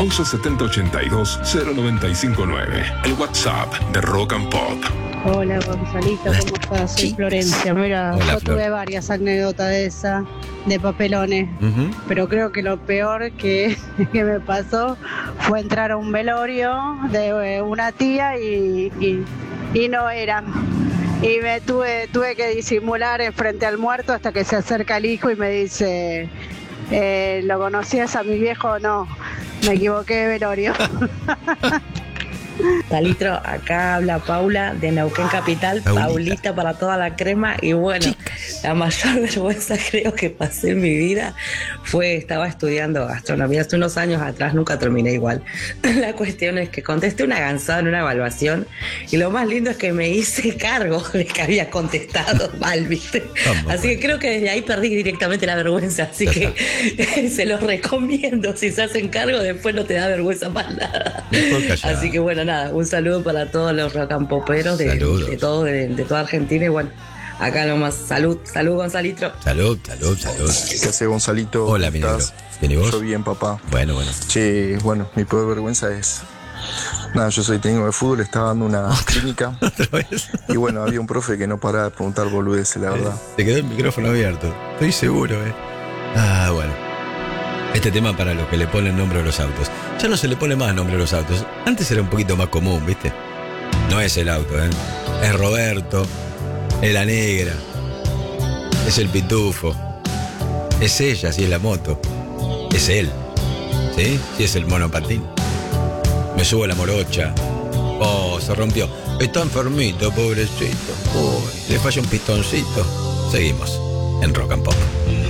11 70 82 0959. El WhatsApp de Rock and Pop. Hola Gonzalito, ¿cómo estás? Soy Florencia. Mira, Hola, yo Flor. tuve varias anécdotas de esa, de papelones, pero creo que lo peor que me pasó fue entrar a un velorio de una tía y no era. Y me tuve que disimular enfrente al muerto hasta que se acerca el hijo y me dice, ¿lo conocías a mi viejo? No, me equivoqué de velorio. Talitro, acá habla Paula de Neuquén Capital, Paulita para toda la crema. Y bueno, la mayor vergüenza creo que pasé en mi vida estaba estudiando gastronomía hace unos años atrás, nunca terminé igual. La cuestión es que contesté una gansada en una evaluación y lo más lindo es que me hice cargo de que había contestado mal, ¿viste? Así que creo que desde ahí perdí directamente la vergüenza, así que se los recomiendo, si se hacen cargo después no te da vergüenza más nada. Así que bueno, nada, un saludo para todos los rock and poperos de toda Argentina y bueno, acá nomás, salud Gonzalito. Salud. ¿Qué hace Gonzalito? Hola, mi negro. ¿Bien y vos? Yo bien, papá. Bueno. Che, bueno, mi peor vergüenza es... Nada, yo soy técnico de fútbol, estaba dando una clínica. ¿Otra vez? Y bueno, había un profe que no paraba de preguntar boludeces, la verdad. Te quedó el micrófono abierto. Estoy seguro, bueno. Este tema para los que le ponen nombre a los autos. Ya no se le pone más nombre a los autos. Antes era un poquito más común, ¿viste? No es el auto, es Roberto, es la negra, es el pitufo, es ella, si es la moto, es él, ¿sí? Si es el monopatín. Me subo a la morocha. Oh, se rompió. Está enfermito, pobrecito. Uy, le falla un pistoncito. Seguimos en Rock and Pop.